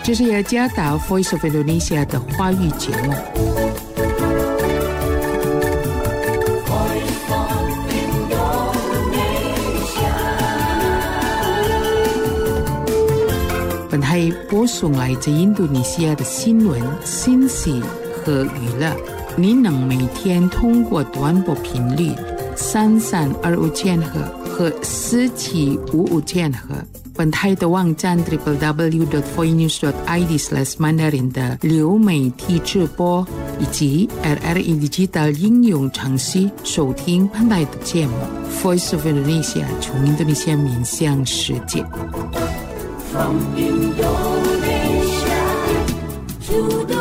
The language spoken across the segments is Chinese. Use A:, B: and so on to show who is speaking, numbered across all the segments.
A: 这是雅加达 Voice of Indonesia 的华语节目。本台播送来自印度尼西亚的新闻、信息和娱乐。您能每天通过短波频率3325千赫和4755千赫。本台的网站 www.voinews.id/mandarin 的流媒体直播，以及 RRI Digital 应用程序收听本台的节目。Voice of Indonesia 从印度尼西亚面向世界。From Indonesia to the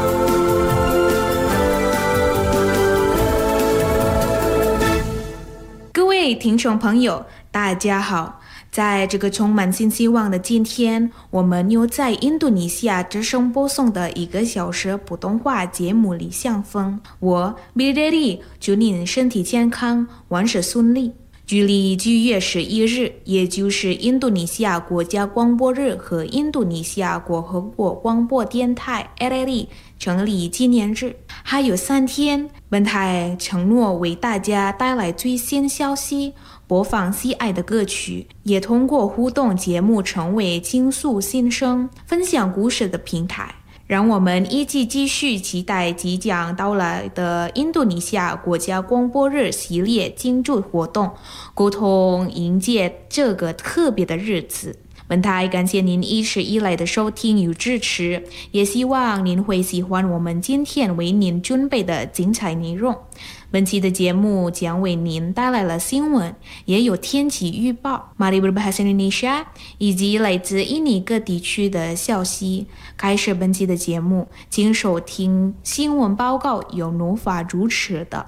A: world。
B: 各位听众朋友，大家好。在这个充满新希望的今天，我们又在印度尼西亚之声播送的1个小时普通话节目里相逢。我 Bidadari 祝您身体健康，万事顺利。距离9月11日，也就是印度尼西亚国家广播日和印度尼西亚共和国广播电台 RRI 成立纪念日还有3天。本台承诺为大家带来最新消息，播放喜爱的歌曲，也通过互动节目成为倾诉心声、分享故事的平台。让我们一起继续期待即将到来的印度尼西亚国家广播日系列庆祝活动，共同迎接这个特别的日子。本台感谢您一直以来的收听与支持，也希望您会喜欢我们今天为您准备的精彩内容。本期的节目将为您带来了新闻，也有天气预报、Mari Berbahasa Indonesia 以及来自印尼各地区的消息。开始本期的节目，请收听新闻报告，由努法主持的。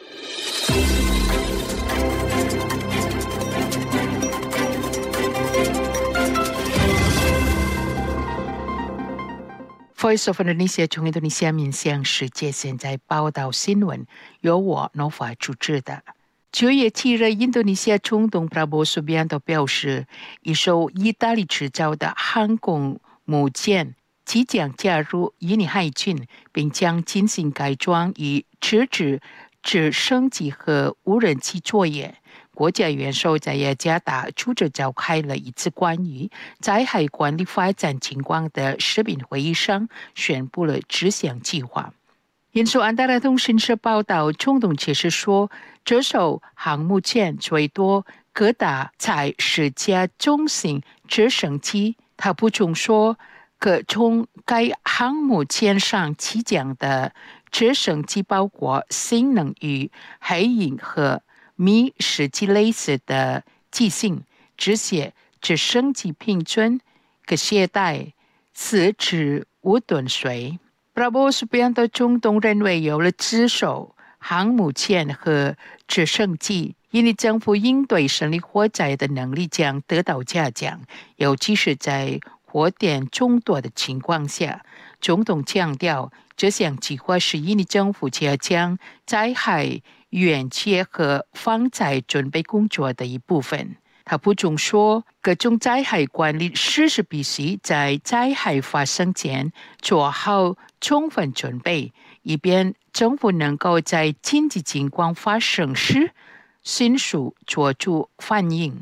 A: Voice of Indonesia 从印度尼西亚面向世界，现在报道新闻，由我 Nova 主持的。9月7日，印度尼西亚总统 Prabowo Subianto 表示，一艘意大利制造的航空母舰即将加入印尼海军，并将进行改装以支持直升机和无人机作业。国家元首在雅加达主持召开了一次关于在海管理发展情况的视频会议上，宣布了这项计划。印度安达拉通讯社报道，总统解释说，这艘航母舰最多可搭载10架中型直升机。他补充说，可从该航母舰上起降的直升机包括性能与海鹰和米实际类似的机型，这些直升机平均可携带4至5吨水。Prabowo Subianto 总统认为，有了这艘航母舰和直升机，印尼政府应对胜利火灾的能力将得到加强，尤其是在火点众多的情况下。总统强调，这项计划是印尼政府加强在海援建和防灾准备工作的一部分。他补充说，各种灾害管理实施必须在灾害发生前做好充分准备，以便政府能够在紧急情况发生时迅速做出反应。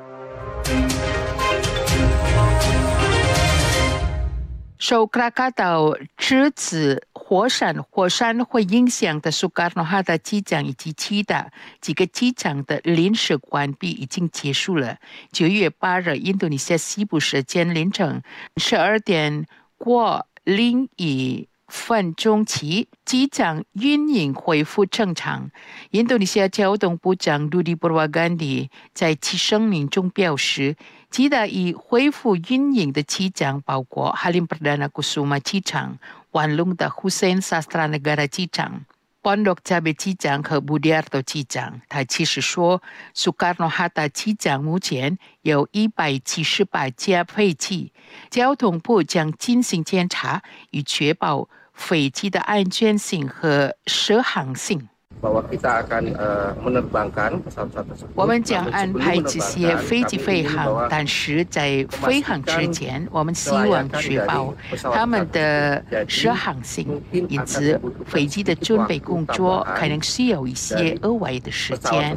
A: 受克拉卡岛之子火山会影响的苏卡诺哈达机场以及其他几个机场的临时关闭已经结束了。9月8日，印度尼西亚西部时间凌晨12点过01分钟起，机场运营恢复正常。印度尼西亚交通部长 Budi Purwagandi 在其声明中表示，其他已恢复运营的机场包括 Halim Perdana Kusuma 机场、万隆的 Hussein Sastranegara 机场、Pondok Cabe 机场和 Budiarto 机场。他其实说，苏卡诺哈达机场目前有178架飞机，交通部将进行检查，以确保飞机的安全性和适航性。 我们将安排这些飞机飞航，但是在飞航之前，我们希望确保他们的适航性，因此飞机的准备工作可能需要一些额外的时间。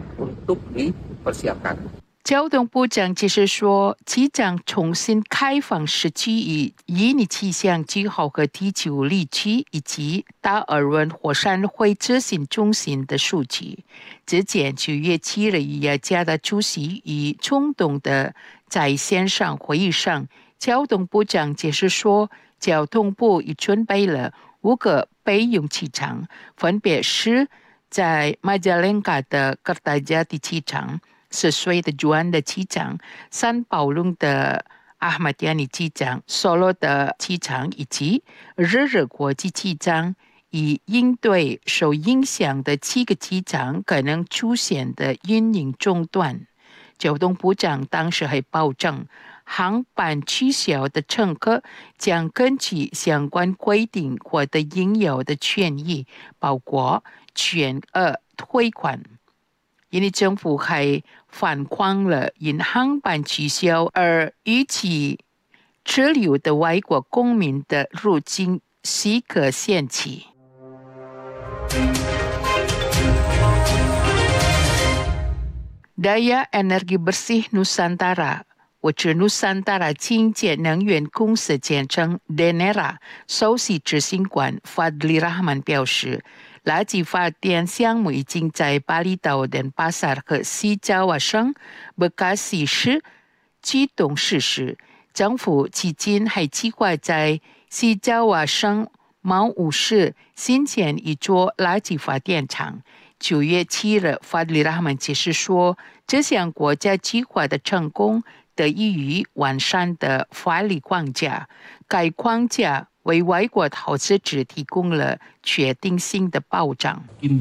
A: 交通部长解释说，机场重新开放是基于印尼气象局和地球历区以及达尔文火山灰执行中心的数据。之前9月7日与雅加达主席与中东的在线上会议上，交通部长解释说，交通部已准备了5个备用机场，分别是在马加连卡的格达加的机场、10岁的朱安的机场、三宝龙的阿马迪亚尼机场、索罗的机场以及日日国际机场，以应对受影响的7个机场可能出现的运营中断。交通部长当时还保证，航班取消的乘客将根据相关规定获得应有的权益，包括全额退款。印尼政府还反框了因航班取消而逾期滞留的外国公民的入境许可限期。Daya Energi Bersih Nusantara 我指 Nusantara 清洁能源公司简称 DENERA 首席执行官 Fadli Rahman 表示，垃圾发电项目已经在巴厘岛、Denpasar 和西爪哇省Bekasi市启动实施。政府迄今还计划在西爪哇省毛武市新建一座垃圾发电厂。9月7日，法里拉曼解释说，这项国家计划的成功得益于完善的法律框架。该框架为外国投资者提供了确定性的保障。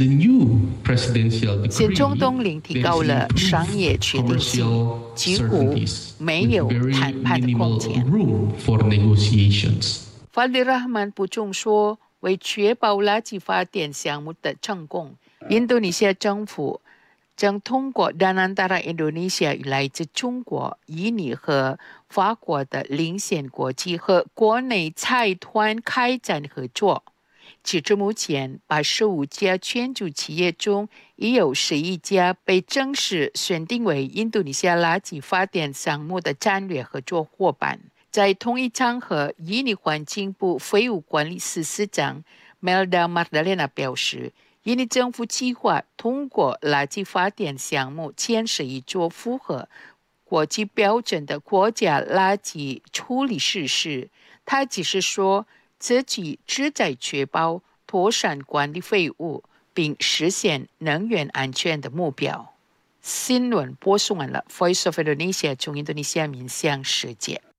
A: 新总统令提高了商业确定性，几乎没有谈判的空间。法里拉曼补充说，为确保垃圾发电项目的成功，印度尼西亚政府将通过 Danantara Indonesia 与来自中国、印尼和法国的领先国际和国内财团开展合作。截至目前，85家全球企业中，已有11家被正式选定为印度尼西亚垃圾发电项目的战略合作伙伴。在同一场合，印尼环境部废物管理司司长 Melda Mardalena 表示，印尼政府计划通过垃圾发电项目建设一座符合国际标准的国家垃圾处理设施。他只是说，自己旨在确保妥善管理废物，并实现能源安全的目标。新闻播送完了 ，Voice of Indonesia 从印度尼西亚面向世界。